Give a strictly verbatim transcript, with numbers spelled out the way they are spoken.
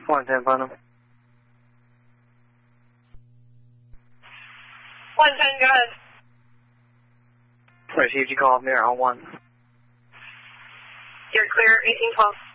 one ten, Putnam. one ten, go ahead. Received, you call up there on one. You're clear, eighteen twelve.